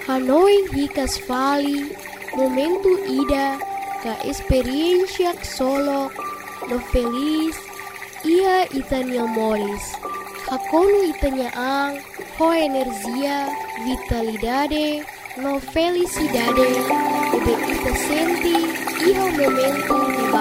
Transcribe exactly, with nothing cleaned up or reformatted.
Hanoi hikas vali, momento ida, ka experiencia solo, no feliz, ia itania moris. Hakono itania ang, ho energia, vitalidade, no felicidade, ube ita senti, iho momento